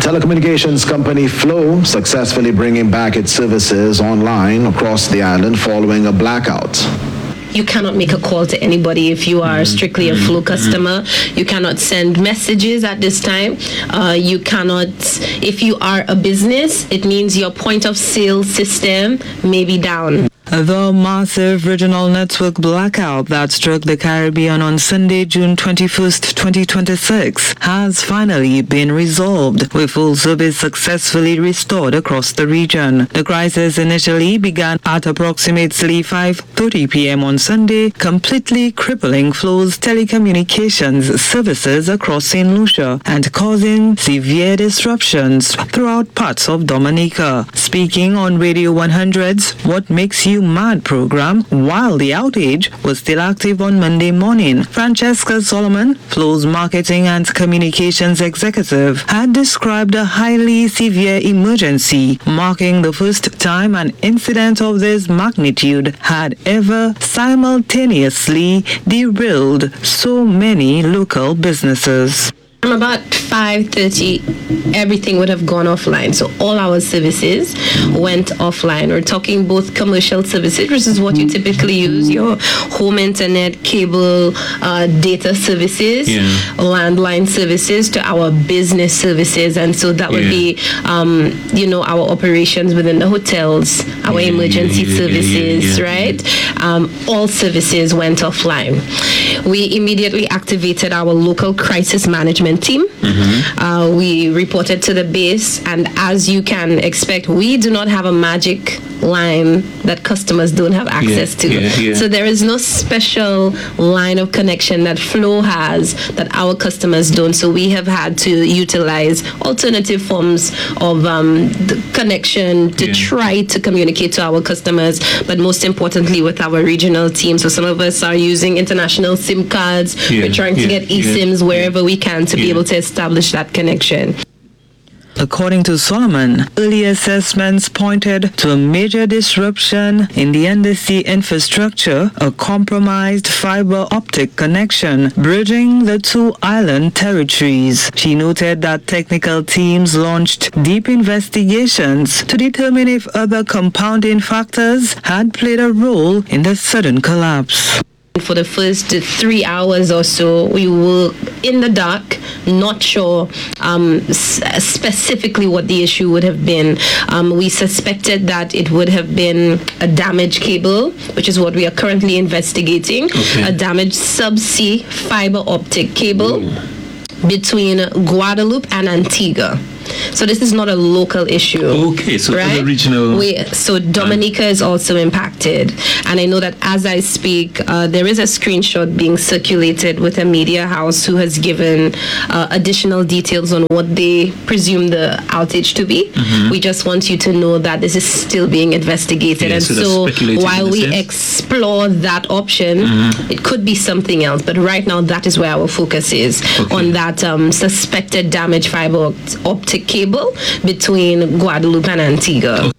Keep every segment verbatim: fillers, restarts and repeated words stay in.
Telecommunications company Flow successfully bringing back its services online across the island following a blackout. You cannot make a call to anybody if you are strictly a Flow customer. You cannot send messages at this time. Uh, you cannot, if you are a business, it means your point of sale system may be down. The massive regional network blackout that struck the Caribbean on Sunday, June twenty-first, twenty twenty-six, has finally been resolved, with full service successfully restored across the region. The crisis initially began at approximately five thirty p.m. on Sunday, completely crippling Flow's telecommunications services across Saint Lucia and causing severe disruptions throughout parts of Dominica. Speaking on Radio one hundred's What Makes You Mad program, while the outage was still active on Monday morning, Francesca Solomon, Flow's marketing and communications executive, had described a highly severe emergency, marking the first time an incident of this magnitude had ever simultaneously derailed so many local businesses. From about five thirty, everything would have gone offline. So all our services went offline. We're talking both commercial services, which is what you typically use, your home internet, cable, uh, data services, yeah. landline services, to our business services. And so that would yeah. be, um, you know, our operations within the hotels, our yeah, emergency yeah, yeah, services, yeah, yeah, yeah. right? Um, all services went offline. We immediately activated our local crisis management team. Mm-hmm. Uh, we reported to the base, and as you can expect, we do not have a magic line that customers don't have access yeah, to. Yeah, yeah. So there is no special line of connection that Flow has that our customers don't. So we have had to utilize alternative forms of um, the connection to yeah. try to communicate to our customers, but most importantly with our regional team. So some of us are using international SIM cards. Yeah, We're trying to yeah, get eSIMs yeah, wherever yeah. we can to yeah. be able to establish that connection. According to Solomon, early assessments pointed to a major disruption in the undersea infrastructure, a compromised fiber optic connection bridging the two island territories. She noted that technical teams launched deep investigations to determine if other compounding factors had played a role in the sudden collapse. For the first three hours or so, we were in the dark, not sure um, s- specifically what the issue would have been. Um, we suspected that it would have been a damaged cable, which is what we are currently investigating, okay. a damaged subsea fiber optic cable Ooh. between Guadeloupe and Antigua. So this is not a local issue. Okay, so right? the regional. We, so Dominica is also impacted, and I know that as I speak, uh, there is a screenshot being circulated with a media house who has given uh, additional details on what they presume the outage to be. Mm-hmm. We just want you to know that this is still being investigated, yeah, and so, so while we sense. explore that option, mm-hmm. it could be something else. But right now, that is where our focus is okay. on that um, suspected damaged fiber optic cable between Guadeloupe and Antigua.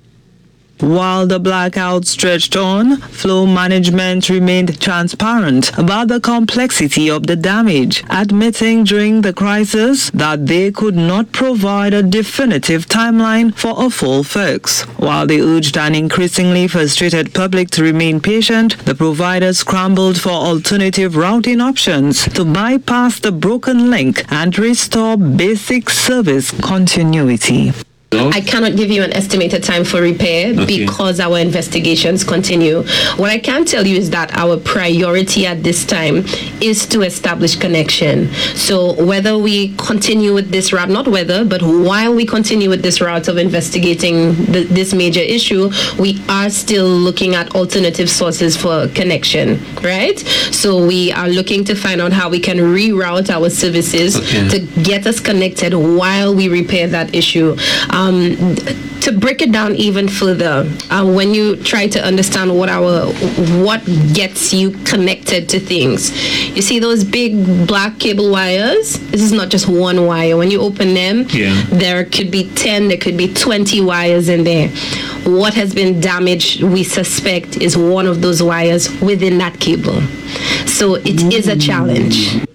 While the blackout stretched on, Flow management remained transparent about the complexity of the damage, admitting during the crisis that they could not provide a definitive timeline for a full fix. While they urged an increasingly frustrated public to remain patient, the providers scrambled for alternative routing options to bypass the broken link and restore basic service continuity. I cannot give you an estimated time for repair okay. because our investigations continue. What I can tell you is that our priority at this time is to establish connection. So whether we continue with this route, not whether, but while we continue with this route of investigating the, this major issue, we are still looking at alternative sources for connection, right? So we are looking to find out how we can reroute our services okay. to get us connected while we repair that issue. Um, to break it down even further, uh, when you try to understand what our what gets you connected to things, you see those big black cable wires. This is not just one wire. When you open them, yeah. there could be ten, there could be twenty wires in there. What has been damaged, we suspect, is one of those wires within that cable. So it Ooh. is a challenge.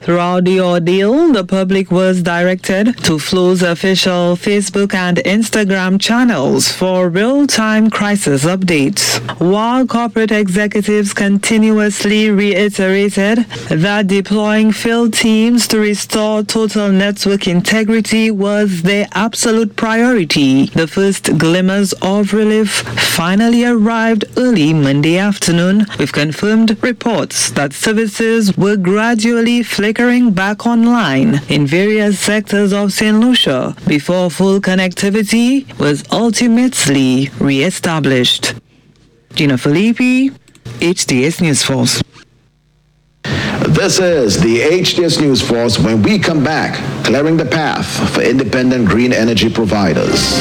Throughout the ordeal, the public was directed to Flow's official Facebook and Instagram channels for real-time crisis updates, while corporate executives continuously reiterated that deploying field teams to restore total network integrity was their absolute priority. The first glimmers of relief finally arrived early Monday afternoon, with confirmed reports that services were gradually flickering back online in various sectors of Saint Lucia before full connectivity was ultimately re-established. Gina Filippi, H D S News Force. This is the H D S News Force. When we come back, clearing the path for independent green energy providers.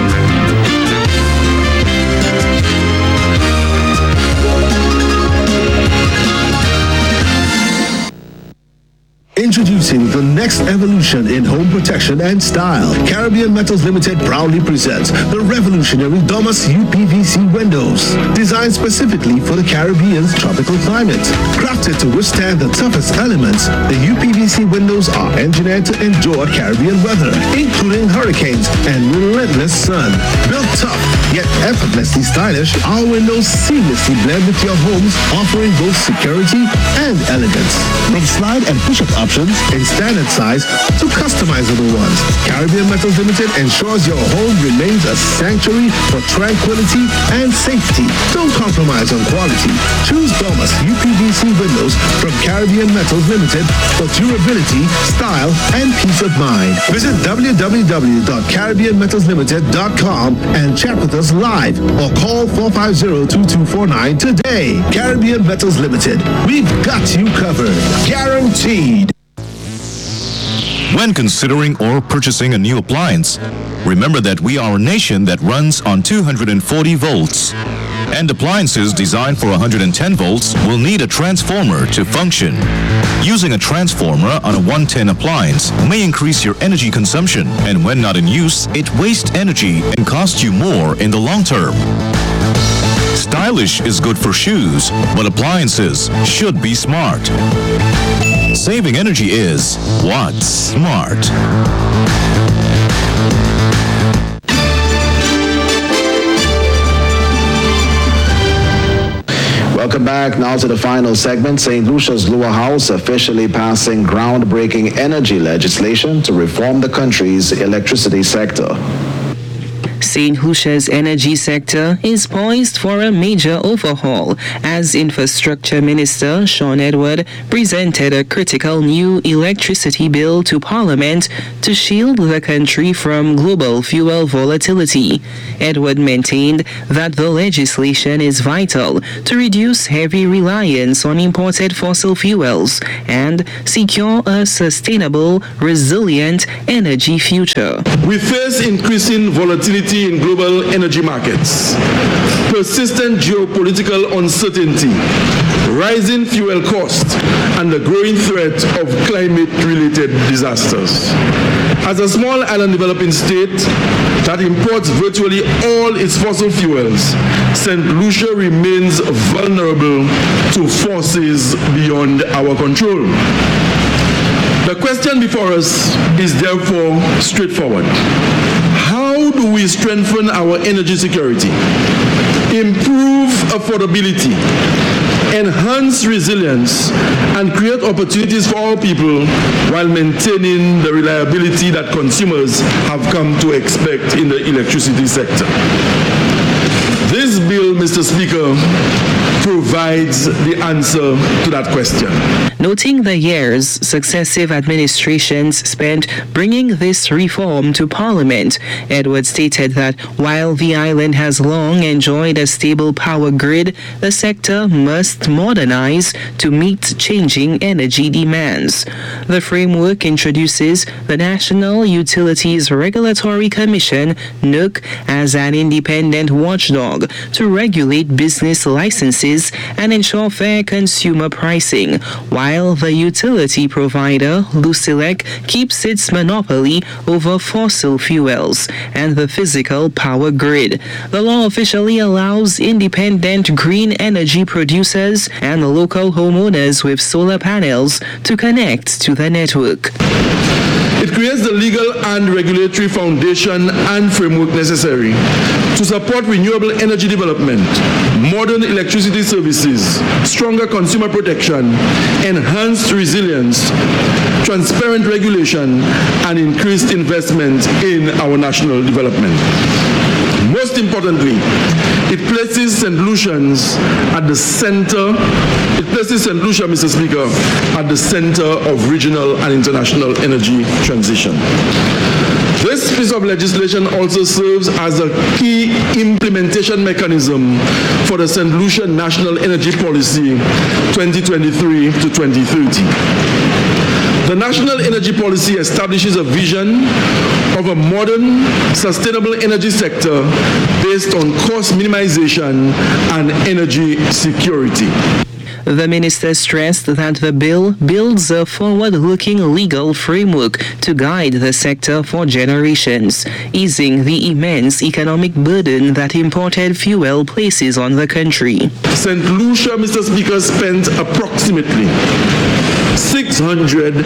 Introducing the next evolution in home protection and style. Caribbean Metals Limited proudly presents the revolutionary Domus U P V C windows. Designed specifically for the Caribbean's tropical climate. Crafted to withstand the toughest elements, the U P V C windows are engineered to endure Caribbean weather, including hurricanes and relentless sun. Built tough, yet effortlessly stylish, our windows seamlessly blend with your homes, offering both security and elegance. From slide and push-up options in standard size to customizable ones, Caribbean Metals Limited ensures your home remains a sanctuary for tranquility and safety. Don't compromise on quality. Choose Domus U P V C windows from Caribbean Metals Limited for durability, style, and peace of mind. Visit w w w dot caribbean metals limited dot com and chat with us live or call four five zero, two two four nine today. Caribbean Metals Limited. We've got you covered. Guaranteed. When considering or purchasing a new appliance, remember that we are a nation that runs on two hundred forty volts. And appliances designed for one hundred ten volts will need a transformer to function. Using a transformer on a one ten appliance may increase your energy consumption, and when not in use, it wastes energy and costs you more in the long term. Stylish is good for shoes, but appliances should be smart. Saving energy is what's smart. Welcome back now to the final segment. Saint Lucia's Lower House officially passing groundbreaking energy legislation to reform the country's electricity sector. Saint Lucia's energy sector is poised for a major overhaul as Infrastructure Minister Sean Edward presented a critical new electricity bill to Parliament to shield the country from global fuel volatility. Edward maintained that the legislation is vital to reduce heavy reliance on imported fossil fuels and secure a sustainable, resilient energy future. We face increasing volatility in global energy markets, persistent geopolitical uncertainty, rising fuel costs, and the growing threat of climate-related disasters. As a small island developing state that imports virtually all its fossil fuels, Saint Lucia remains vulnerable to forces beyond our control. The question before us is therefore straightforward. How do we strengthen our energy security, improve affordability, enhance resilience, and create opportunities for all people while maintaining the reliability that consumers have come to expect in the electricity sector? This bill, Mister Speaker, provides the answer to that question. Noting the years successive administrations spent bringing this reform to Parliament, Edward stated that while the island has long enjoyed a stable power grid, the sector must modernize to meet changing energy demands. The framework introduces the National Utilities Regulatory Commission, N U C, as an independent watchdog to regulate business licenses and ensure fair consumer pricing, while while the utility provider, Lucilec, keeps its monopoly over fossil fuels and the physical power grid. The law officially allows independent green energy producers and local homeowners with solar panels to connect to the network. It creates the legal and regulatory foundation and framework necessary to support renewable energy development, modern electricity services, stronger consumer protection, enhanced resilience, transparent regulation, and increased investment in our national development. Most importantly, it places Saint Lucians at the center, it places Saint Lucia, Mister Speaker, at the center of regional and international energy transition. This piece of legislation also serves as a key implementation mechanism for the Saint Lucia National Energy Policy twenty twenty-three to twenty thirty. The National Energy Policy establishes a vision of a modern, sustainable energy sector based on cost minimization and energy security. The minister stressed that the bill builds a forward-looking legal framework to guide the sector for generations, easing the immense economic burden that imported fuel places on the country. Saint Lucia, Mister Speaker, spent approximately six hundred